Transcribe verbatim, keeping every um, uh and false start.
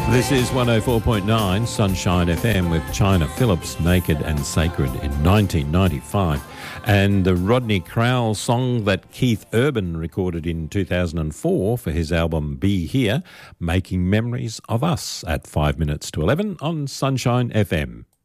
This is one oh four point nine Sunshine F M with China Phillips, Naked and Sacred in nineteen ninety-five. And the Rodney Crowell song that Keith Urban recorded in two thousand four for his album Be Here, Making Memories of Us at five minutes to eleven on Sunshine F M.